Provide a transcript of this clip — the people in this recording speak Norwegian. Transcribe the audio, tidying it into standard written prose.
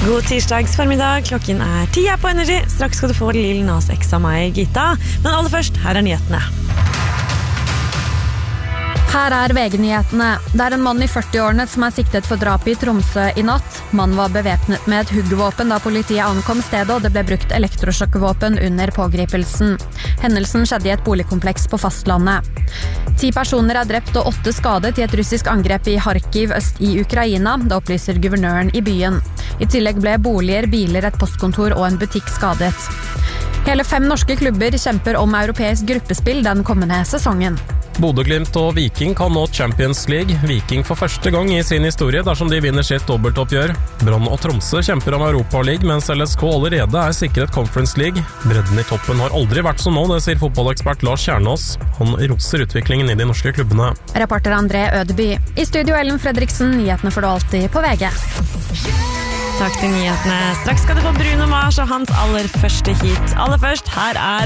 God tirsdags formiddag, klokken 10 på Energy. Straks skal du få Lil Nas X av meg, Gita. Men aller først, her nyhetene. Her VG-nyhetene. Det en mann i 40-årene som siktet for drap i Tromsø i natt. Mannen var bevæpnet med et huggvåpen da politiet ankom stedet, og det ble brukt elektrosjokkvåpen under pågripelsen. Hendelsen skjedde i et boligkompleks på fastlandet. 10 personer drept og 8 skadet i et russisk angrep i Kharkiv øst i Ukraina, det opplyser guvernøren i byen. I tillegg ble boliger, biler, et postkontor og en butikk skadet. Hele 5 norske klubber kjemper om europeisk gruppespill den kommende sesongen. Bodø/Glimt og Viking kan nå Champions League. Viking for første gang i sin historie dersom de vinner sitt dobbeltoppgjør. Brann og Tromsø kjemper om Europa League, mens LSK allerede sikret Conference League. Bredden i toppen har aldri vært som nå, det sier fotballekspert Lars Kjernås. Han roser utviklingen i de norske klubbene. Reporter André Ødeby. I studio Ellen Fredriksen, nyhetene får du alltid på VG. Takk til nyhetene. Straks skal du få Bruno Mars og hans aller første hit. Aller først, her